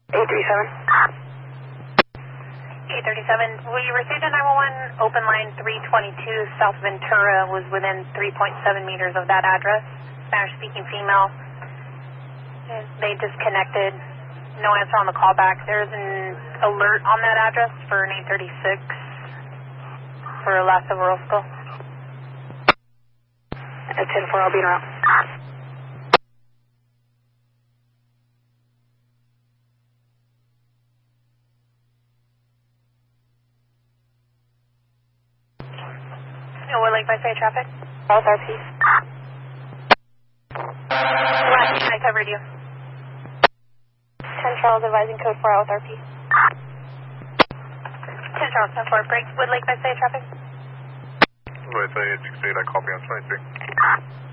837. 837, we received a 911 open line 322 South Ventura, was within 3.7 meters of that address. Spanish-speaking female. They disconnected. No answer on the callback. There's an alert on that address for an 836 for Lhasa Orozco. At 10-4, I'll be around. Wood Lake by Say traffic. South RP. West, I covered you. 10 Charles advising code 4 South RP. 10 Charles, 10-4, break. Wood Lake by Say traffic. Wood Lake 868, I copy on 23.